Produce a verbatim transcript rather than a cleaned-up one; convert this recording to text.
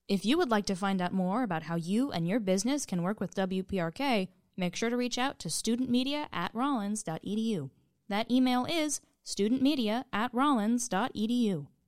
If you would like to find out more about how you and your business can work with W P R K, make sure to reach out to studentmedia at rollins dot e d u. That email is studentmedia at rollins dot e d u.